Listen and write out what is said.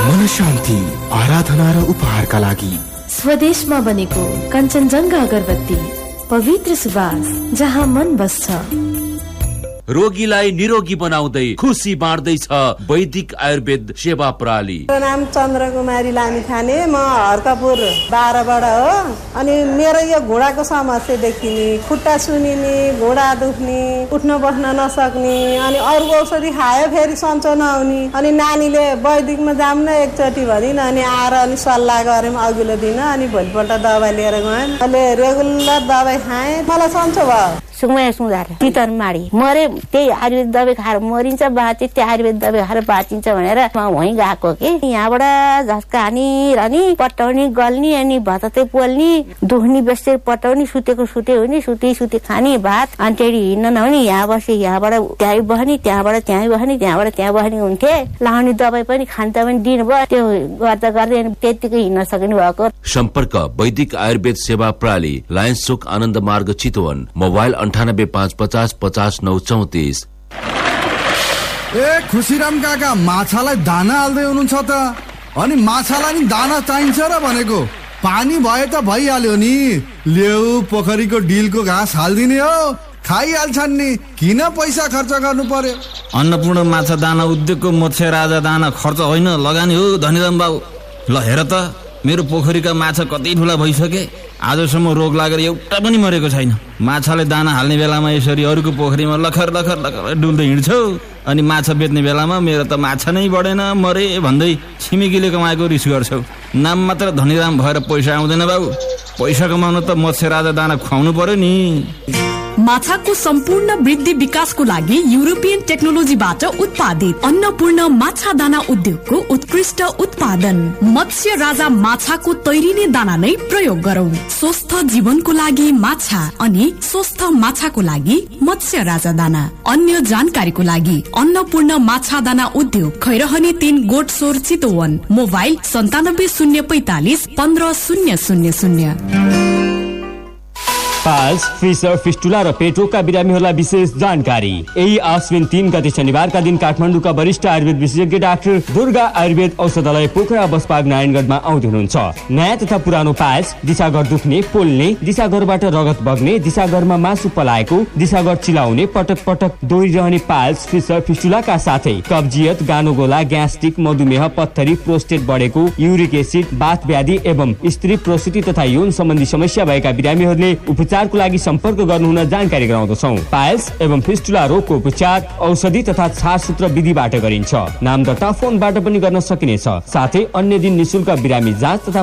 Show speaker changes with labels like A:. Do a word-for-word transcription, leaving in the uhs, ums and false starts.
A: मन शान्ति, आराधना र उपहारका लागि
B: स्वदेशमा बनेको कञ्चनजङ्घा अगरबत्ती, पवित्र सुवास जहाँ मन बस्छ।
C: रोगीलाई निरोगी बनाउँदै खुसी बाँड्दैछ वैदिक आयुर्वेद सेवा प्रणाली।
D: नाम चन्द्र कुमारी लामिछाने, म हर्कपुर बाह्रबाट हो। अनि मेरो यो घुँडाको समस्या देखिने, खुट्टा सुनिने, घुँडा दुख्ने, उठ्न बस्न नसक्ने, अनि अरू औषधि खायो फेरि सन्चो नहुने। अनि नानीले वैदिकमा जाऊँ न एकचोटि भनिन्, अनि आएर अनि सल्लाह गऱ्यौँ अघिल्लो दिन। अनि भोलिपल्ट दबाई लिएर गएँ, अहिले रेगुलर दबाई खाएँ, मलाई सन्चो भयो।
E: सुमया सुधार चितन माडी मरे, त्यही आयुर्वेद दबाई खाएर मरिन्छ, बाँचे त्यही आयुर्वेद दबाई खाएर बाँचिन्छ भनेर म वहीँ गएको कि यहाँबाट झस्का हानी रनी पटाउने गल्ने, अनि भतते पोल्ने, दुख्ने बेस्टर पटाउने, सुतेको सुते हुने, सुते सुते खाने भात, अनि त्यही हिँड्न नहुने, यहाँ बसे यहाँबाट त्यहीँ बस्ने, त्यहाँबाट त्यहीँ बस्ने, त्यहाँबाट त्यहाँ बस्ने हुन्थे। लाउने दबाई पनि खान्छ पनि दिनुभयो, त्यो गर्दा गर्दै त्यतिकै हिँड्न सक्नु भएको।
C: सम्पर्क वैदिक आयुर्वेद सेवा प्रणाली, लायन्स चोक, आनन्द मार्ग, चितवन। मोबाइल अन्ठानब्बे पाँच पचास पचास नौ चौतिस।
F: ए खुसीराम काका, माछालाई दाना हाल्दै हुनुहुन्छ त? अनि माछालाई नि दाना चाहिन्छ र भनेको, पानी भए त भइहाल्यो नि। ल्याउ पोखरीको डिलको घाँस हालिदिने हो, खाइहाल्छन् नि, किन पैसा खर्च गर्नु पर्यो?
G: अन्नपूर्ण माछा दाना उद्योगको मत्स्य राजा दाना खर्च होइन, लगानी हो धनीराम बाबु। ल हेर त, मेरो पोखरीका माछा कति ठुला भइसके, आजसम्म रोग लागेर एउटा पनि मरेको छैन। माछाले दाना हाल्ने बेलामा यसरी अरूको पोखरीमा लखर लखर लखर डुल्दै हिँड्छौ, अनि माछा बेच्ने बेलामा मेरो त माछा नै बढेन, मरे भन्दै छिमेकीले कमाएको रिस गर्छौ। नाम मात्र धनीराम भएर पैसा आउँदैन बाबु, पैसा कमाउनु त मत्स्य राजा दाना खुवाउनु पर्यो नि।
H: माछाको सम्पूर्ण वृद्धि विकासको लागि युरोपियन टेक्नोलोजीबाट उत्पादित अन्नपूर्ण माछा दाना उद्योगको उत्कृष्ट उत्पादन मत्स्य राजा माछाको तैरिने दाना नै प्रयोग गरौं। स्वस्थ जीवनको लागि माछा अनि स्वस्थ माछाको लागि मत्स्य राजा दाना। अन्य जानकारीको लागि अन्नपूर्ण माछा दाना उद्योग, खैरहनी तीन गोटसोर, चितवन। मोबाइल सन्तानब्बे शून्य पैतालिस पन्ध्र शून्य शून्य शून्य।
I: पाल्स, फिसर, फिस्टुला र पेटोका बिरामीहरूलाई विशेष जानकारी। यही आश्विन तीन गते शनिबारका दिन काठमाडौँका वरिष्ठ आयुर्वेद विशेषज्ञ डाक्टर दुर्गा आयुर्वेद औषधालय पोखरा बसपाग नारायणगढमा आउँदै हुनुहुन्छ। नयाँ तथा पुरानो पाल्स, दिशागर दुख्ने, पोल्ने, दिशागरबाट रगत बग्ने, दिशागरमा मासु पलाएको, दिशागर चिलाउने, पटक पटक दोहोरिरहने पाल्स, फिसर, फिस्टुलाका साथै कब्जियत, गानोगोला, ग्यास्ट्रिक, मधुमेह, पत्थरी, प्रोस्टेट बढेको, युरिक एसिड, बाथ व्याधि एवं स्त्री प्रसूति तथा यौन सम्बन्धी समस्या भएका बिरामीहरूले उपचारको लागि सम्पर्क गर्नुहुन जानकारी गराउँदछौँ। पाइल्स एवं फिस्टुला रोगको उपचार औषधि तथा छारसूत्र विधिबाट गरिन्छ। नाम दर्ता फोनबाट पनि गर्न सकिनेछ। साथै अन्य दिन निशुल्क बिरामी जाँच तथा